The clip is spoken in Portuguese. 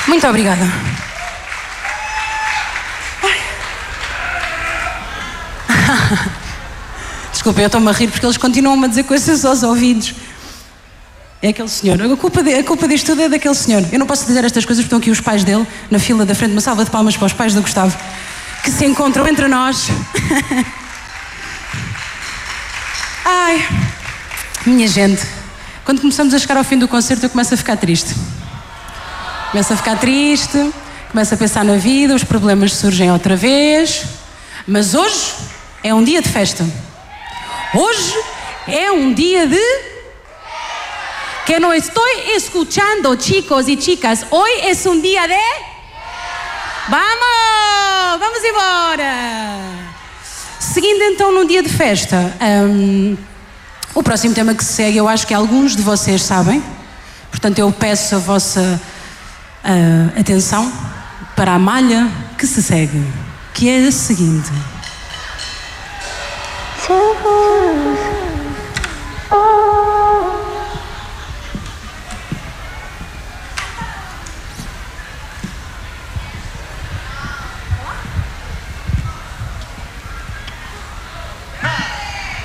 Muito obrigada. Desculpem, eu estou-me a rir porque eles continuam a dizer coisas aos ouvidos. É aquele senhor. A culpa disto tudo é daquele senhor. Eu não posso dizer estas coisas porque estão aqui os pais dele na fila da frente. Uma salva de palmas para os pais do Gustavo que se encontram entre nós. Ai, minha gente, quando começamos a chegar ao fim do concerto eu começo a ficar triste. Começo a ficar triste, começo a pensar na vida, os problemas surgem outra vez. Mas hoje é um dia de festa. Hoje é um dia de... Que no estoy escuchando, chicos y chicas. Hoy es un día de... Vamos embora! Seguindo então num dia de festa, o próximo tema que se segue, eu acho que alguns de vocês sabem. Portanto, eu peço a vossa atenção para a malha que se segue, que é a seguinte.